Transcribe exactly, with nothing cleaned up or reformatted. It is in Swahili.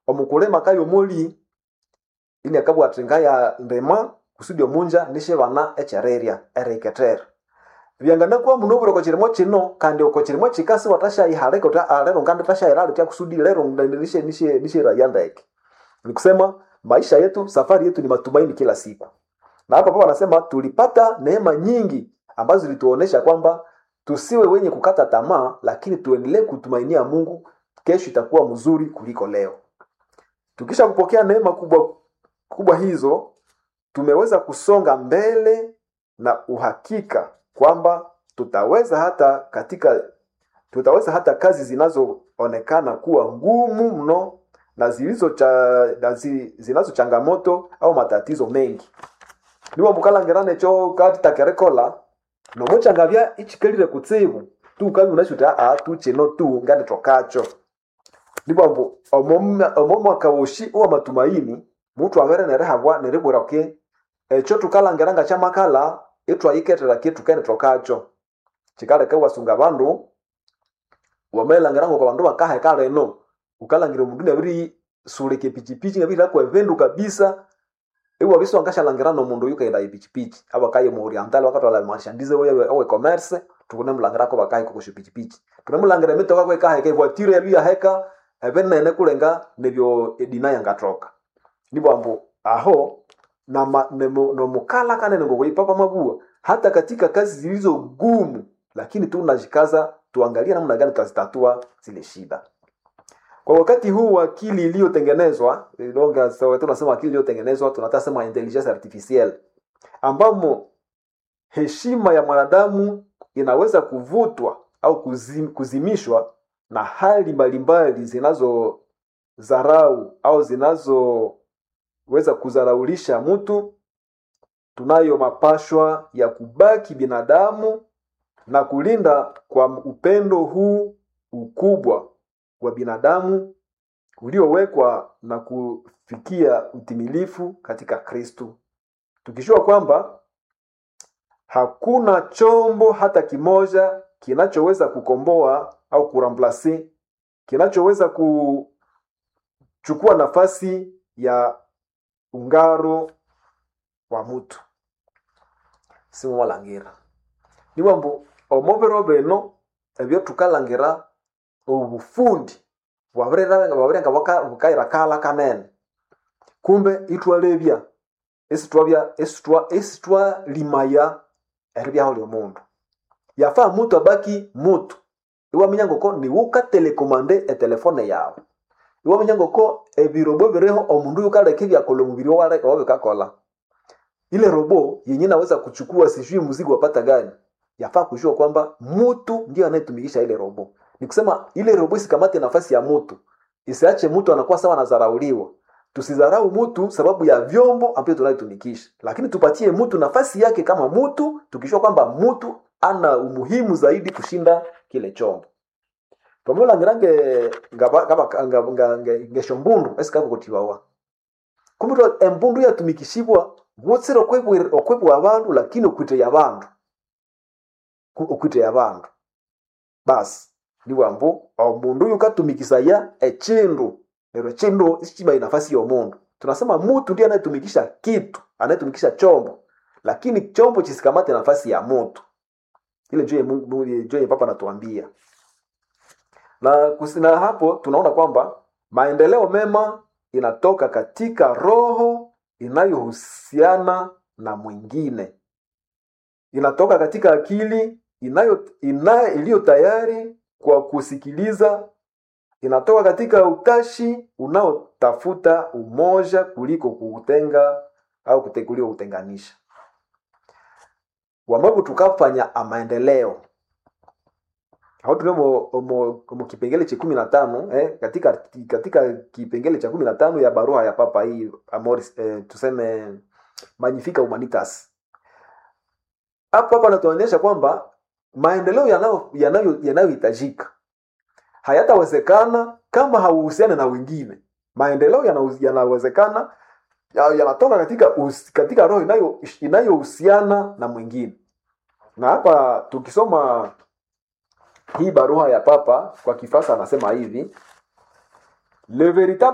omukulima kayo moli ini akabwa tringaya ndema kusudi omunja nishe bana echereria eriketera byangana kwa munoburo ko kirimo kino kandi uko kirimo kikasi watasha ihaleko ta alero ngande tasha iralo tya kusudi lero nishe nishe nishe rayandeke nikusema maisha yetu safari yetu ni matumaini kila siku. Na hapa Baba anasema tulipata neema nyingi ambazo zilituonesha kwamba tusiwe wenye kukata tamaa, lakini tuendelee kutumainia Mungu, kesho itakuwa mzuri kuliko leo. Tukisha kupokea neema kubwa kubwa hizo, tumeweza kusonga mbele na uhakika kwamba tutaweza hata katika tutaweza hata kazi zinazoonekana kuwa ngumu mno na zilizo cha na zi, zinazo changamoto au matatizo mengi. Niwa mukalangerane cho kati takerekola no mochangavya ichikelire kutsibu tu kabi unashuta a tu cheno tu ngande tokacho. Nibambo omomma omomma kawoshi uwa matumaini mtu avere nere habwa nere burake echo tukalangeranga cha makala etwa iketera kitu kene tokacho. Chikale kwa wasunga bandu wamelangerango kwa bandu bakahe kale no ukalangira mundu nabiri suleke pichipichi ngabira kwa evendu kabisa ewa biso angasha langerano mundu yuka enda pichipichi abakaye mu oriental wakati wala marchandise wewe au commerce tukune mlangira ko bakaye ko pichipichi tukune mlangira mito kwa kahe ke voiture ya bia heka ebene ne kulenga nebyo edina yangatoka nibo ambo aho na ma, nemo, no mukala kane ngo ipapa mabua hata katika kazi zilizo gumu lakini tunajikaza tuangalie namna gani tutazitatua zile shida. Kwa wakati huu akili iliyotengenezwa, longa sawa tunasema akili iliyotengenezwa, tunatasema intelligence artificielle, ambamo heshima ya mwanadamu inaweza kuvutwa au kuzim, kuzimishwa na hali mbalimbali zinazo zarau au zinazo weza kuzaraulisha mtu. Tunayo mapashwa ya kubaki binadamu na kulinda kwa upendo huu ukubwa wa binadamu uliowekwa na kufikia utimilifu katika Kristo. Tukijua kwamba hakuna chombo hata kimoja kinachoweza kukomboa au kuramplase, kinachoweza kuchukua nafasi ya ungaro wa mtu. Simu walangira. Niwambo omobero beno ebyo tukalangira obufundi wabrera wabranga waka bukaira kala kanene kumbe itwalebya esitwabya esitwa esitwa limaya erbya holi omundu yafa mutu abaki mutu iwa minyango ko ni uka telecommande e telefone yawe iwa minyango ko ebirobo bireho omundu yukaleke bya kolo mubiri wale wawe kakola ile robo yenye naweza kuchukua sijui mzigo wapata gani yafaa kujua kwamba mtu ndio anayetumikisha ile robo. Ni kusema ile robo isikamate nafasi ya mtu. Isiache mtu anakuwa sawa na zarauliwa. Tusidharau mtu sababu ya vyombo ambavyo tunayotumikisha. Lakini tupatie mtu nafasi yake kama mtu, tukijua kwamba mtu ana umuhimu zaidi kushinda kile chombo. Pamoja ngirange ngaba kama ngeshombundu esika kutiwawa. Kumbe embundu yatumikishibwa wotsero okwebwe okwebwe abantu lakini okwite yabantu. Okwite yabantu. Bas ni wambo omundu yukatumikisa ya echindu lero chindu isichiba nafasi ya omundu. Tunasema mtu ndiye anayetumikisha kitu, anayetumikisha chombo, lakini chombo chisikamate nafasi ya mtu. Ile njoo Mungu njoo Papa anatuambia. Na kusina hapo tunaona kwamba maendeleo mema inatoka katika roho inayohusiana na mwingine. Inatoka katika akili inayo inayo iliyo tayari kwa kusikiliza, inatoka katika utashi unaotafuta umoja kuliko kuutenga au kutekuliwa utenganisha. Wamabu tukafanya maendeleo. Hao tunemo mo kipengele cha kumi na tano eh katika katika kipengele cha kumi na tano ya barua ya Papa hii Amoris eh, tuseme Magnificat Humanitas. Hapa hapa anatuonyesha kwamba maendeleo yanayo yanayo yanayohitajika hayatawezekana kama hauhusiana na wengine. Maendeleo yanawezekana yanatoka katika us, katika roho inayo inayohusiana na mwingine. Na hapa tukisoma hii barua ya Papa kwa Kifaransa anasema hivi: Le véritable